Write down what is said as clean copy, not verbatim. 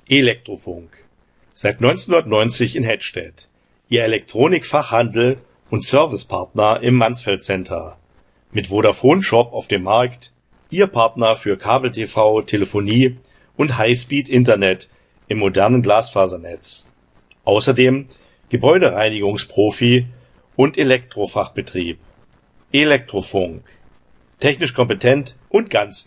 Elektrofunk. Seit 1990 in Hettstedt. Ihr Elektronikfachhandel und Servicepartner im Mansfeld Center. Mit Vodafone Shop auf dem Markt. Ihr Partner für Kabel-TV, Telefonie und Highspeed-Internet im modernen Glasfasernetz. Außerdem Gebäudereinigungsprofi und Elektrofachbetrieb. Elektrofunk. Technisch kompetent und ganz